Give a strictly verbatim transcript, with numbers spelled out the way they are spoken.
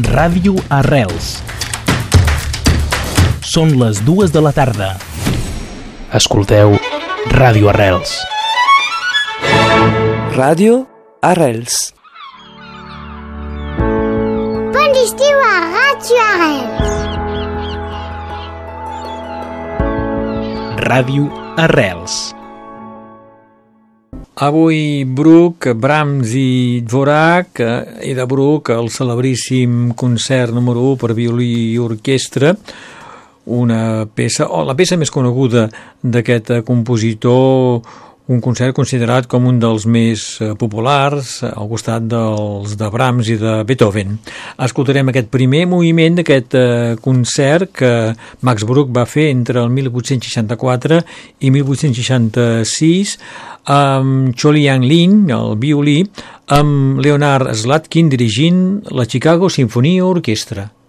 Ràdio Arrels. Són les dues de la tarda. Escolteu Ràdio Arrels. Ràdio Arrels. Bon estiu a Ràdio Arrels. Ràdio Arrels. Avui Bruch, Brahms i Dvorak, i de Bruch el celebríssim concert número u per violí i orquestra, una peça, o la peça més coneguda d'aquest compositor, un concert considerat com un dels més populars al costat dels de Brahms i de Beethoven. Escoltarem aquest primer moviment d'aquest concert que Max Bruch va fer entre el mil vuit-cents seixanta-quatre i mil vuit-cents seixanta-sis amb Choliang Lin, el violí, amb Leonard Slatkin dirigint la Chicago Symphony Orchestra.